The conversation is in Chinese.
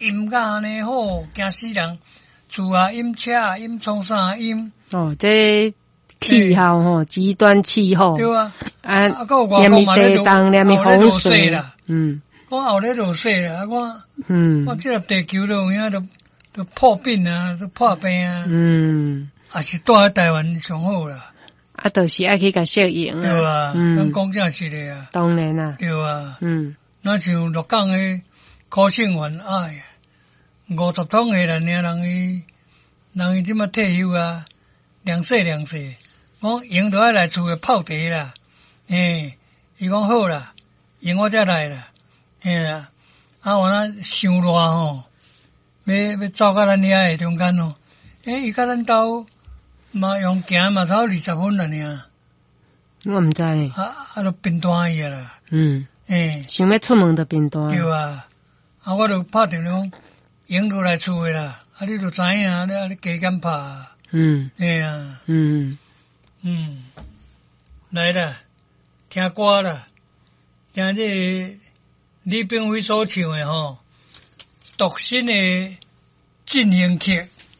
阴甲安尼好，惊死人。厝啊阴，车啊阴，创啥阴？ 哦，这气候吼，极端气候。 对啊。 啊， 有外公嘛咧落， 连咪风水啦。 嗯。 我后咧落雪啦，我这个地球都有影都破病啊，都破病啊。也是住喺台湾上好啦。 啊，就是爱去甲适应啊。 对啊。咱讲正是的啊。 当然啊。 对啊。咱像鹿港诶柯姓员50桶诶人伊即马退休啊，凉细，讲用着爱来厝诶泡茶啦，伊讲好啦，用我才来啦，啦，我那伤热吼，要走到咱遐诶中间哦，伊甲咱兜嘛用行嘛差不多20分啦尔， 我毋知， 就变单去啦， 想要出门就变单， 对啊，我就拍电话用着来厝诶啦。你就知影，你加减拍。来啦，听歌啦，听这李炳辉所唱的吼，独身的进行曲。